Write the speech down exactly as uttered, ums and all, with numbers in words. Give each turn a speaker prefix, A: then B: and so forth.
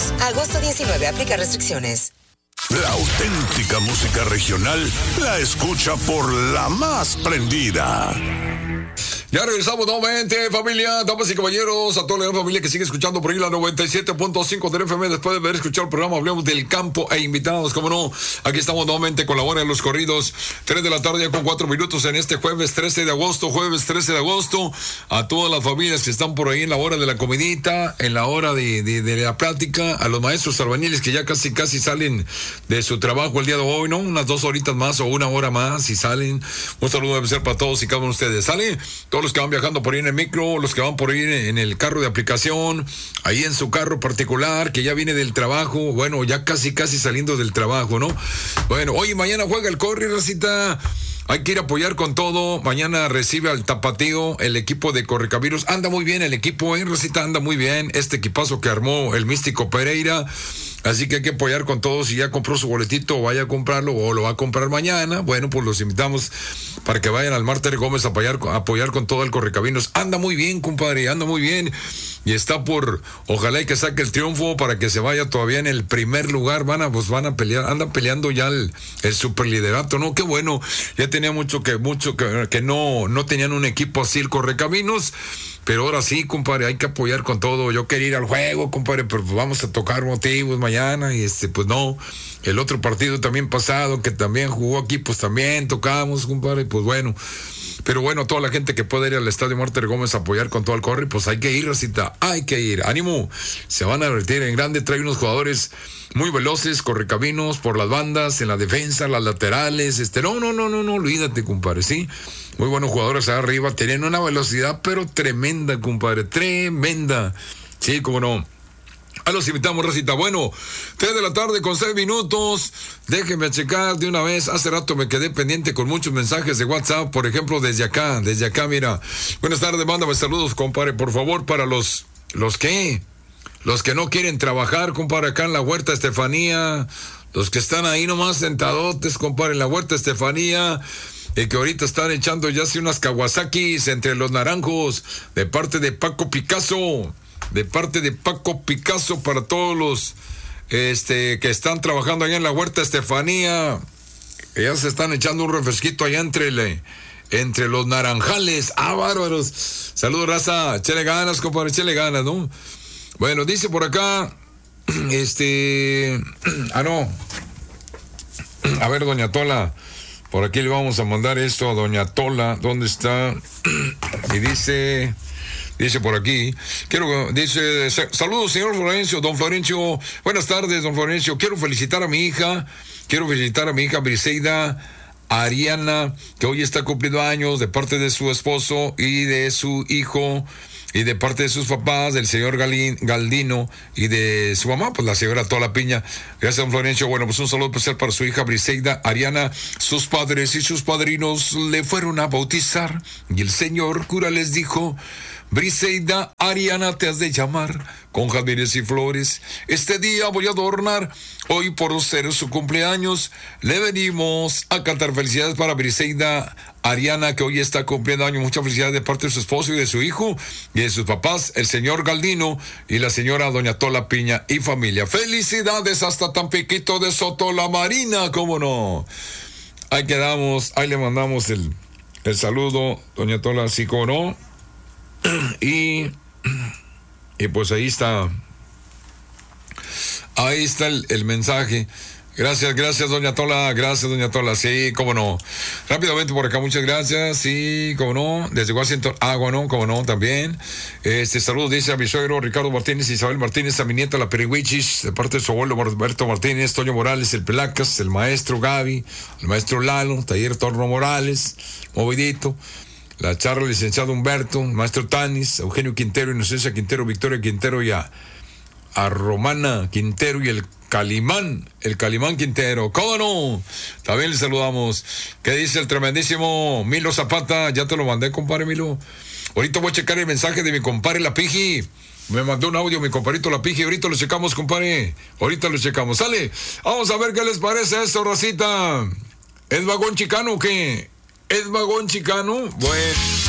A: agosto diecinueve, aplica restricciones.
B: La auténtica música regional la escucha por la más prendida.
C: Ya regresamos nuevamente, familia, damas y caballeros, a toda la familia que sigue escuchando por ahí la noventa y siete punto cinco del F M. Después de haber escuchado el programa, hablemos del campo e invitados, como no. Aquí estamos nuevamente con la hora de los corridos, tres de la tarde con cuatro minutos en este jueves trece de agosto, jueves trece de agosto. A todas las familias que están por ahí en la hora de la comidita, en la hora de, de, de la plática, a los maestros albañiles que ya casi casi salen de su trabajo el día de hoy, ¿no? Unas dos horitas más o una hora más y salen. Un saludo debe ser para todos y cada uno de ustedes. ¿Sale? Todos los que van viajando por ahí en el micro, los que van por ahí en el carro de aplicación, ahí en su carro particular, que ya viene del trabajo, bueno, ya casi casi saliendo del trabajo, ¿no? Bueno, hoy y mañana juega el Corri, racita. Hay que ir a apoyar con todo. Mañana recibe al Tapatío el equipo de Correcaminos. Anda muy bien el equipo, ¿eh, racita? Anda muy bien este equipazo que armó el Místico Pereira. Así que hay que apoyar con todo. Si ya compró su boletito, vaya a comprarlo o lo va a comprar mañana. Bueno, pues los invitamos para que vayan al Mártir Gómez a apoyar, a apoyar con todo el Correcaminos. Anda muy bien, compadre, anda muy bien. Y está por, ojalá y que saque el triunfo para que se vaya todavía en el primer lugar. Van a, pues van a pelear, andan peleando ya el, el superliderato, ¿no? Qué bueno. Ya tenía mucho que, mucho que, que no, no tenían un equipo así el Correcaminos. Pero ahora sí, compadre, hay que apoyar con todo. Yo quería ir al juego, compadre, pero pues vamos a tocar motivos mañana. Y este, pues no. El otro partido también pasado, que también jugó aquí, pues también tocamos, compadre, pues bueno. Pero bueno, toda la gente que puede ir al Estadio Mártir Gómez a apoyar con todo el Corri, pues hay que ir, racita, hay que ir. Ánimo, se van a divertir en grande, trae unos jugadores muy veloces, correcaminos por las bandas, en la defensa, las laterales, este, no, no, no, no, no, olvídate, compadre, sí. Muy buenos jugadores allá arriba, tienen una velocidad, pero tremenda, compadre, tremenda. Sí, cómo no. A los invitamos, racita. Bueno, tres de la tarde con seis minutos. Déjenme checar de una vez. Hace rato me quedé pendiente con muchos mensajes de WhatsApp. Por ejemplo, desde acá, desde acá, mira. Buenas tardes, mándame saludos, compadre. Por favor, para los, ¿los qué? Los que no quieren trabajar, compadre, acá en la Huerta Estefanía. Los que están ahí nomás sentadotes, compadre, en la Huerta Estefanía. Y que ahorita están echando ya así unas Kawasaki's entre los naranjos. De parte de Paco Picasso. De parte de Paco Picasso para todos los este que están trabajando allá en la Huerta Estefanía. Que ya se están echando un refresquito allá entre, le, entre los naranjales. ¡Ah, bárbaros! Saludos, raza. Chele ganas, compadre, chele ganas, ¿no? Bueno, dice por acá, este... Ah, no. A ver, doña Tola. Por aquí le vamos a mandar esto a doña Tola. ¿Dónde está? Y dice... Dice por aquí, quiero, dice, saludos señor Florencio, don Florencio, buenas tardes don Florencio, quiero felicitar a mi hija, quiero felicitar a mi hija Briseida Ariana, que hoy está cumpliendo años, de parte de su esposo y de su hijo, y de parte de sus papás, del señor Galín, Galdino, y de su mamá, pues la señora Tola Piña. Gracias, don Florencio. Bueno, pues un saludo especial para su hija Briseida Ariana. Sus padres y sus padrinos le fueron a bautizar, y el señor cura les dijo: Briseida Ariana te has de llamar, con jazmines y flores. Este día voy a adornar, hoy por ser su cumpleaños, le venimos a cantar felicidades para Briseida Ariana, que hoy está cumpliendo años. Muchas felicidades de parte de su esposo y de su hijo, y de sus papás, el señor Galdino y la señora doña Tola Piña y familia. Felicidades hasta Tampiquito de Soto la Marina, cómo no. Ahí quedamos, ahí le mandamos el, el saludo, doña Tola, sí, cómo no. Y, y pues ahí está, ahí está el, el mensaje. Gracias, gracias doña Tola, gracias doña Tola, sí, cómo no. Rápidamente por acá, muchas gracias, sí, cómo no. Desde Washington, agua, ¿no? Cómo no, también. Este, saludos, dice a mi suegro Ricardo Martínez, Isabel Martínez, a mi nieta la Perihuichis, de parte de su abuelo Roberto Martínez, Toño Morales, el Pelacas, el maestro Gaby, el maestro Lalo, Taller Torno Morales, Movidito. La charla, licenciado Humberto, maestro Tanis, Eugenio Quintero, Inocencia Quintero, Victoria Quintero y a, a Romana Quintero y el Calimán, el Calimán Quintero. ¿Cómo no? También le saludamos. ¿Qué dice el tremendísimo Milo Zapata? Ya te lo mandé, compadre Milo. Ahorita voy a checar el mensaje de mi compadre La Piji. Me mandó un audio mi compadrito La Piji. Ahorita lo checamos, compadre. Ahorita lo checamos. Sale. Vamos a ver qué les parece esto, racita. ¿Es vagón chicano o qué? ¿Es vagón chicano? Bueno.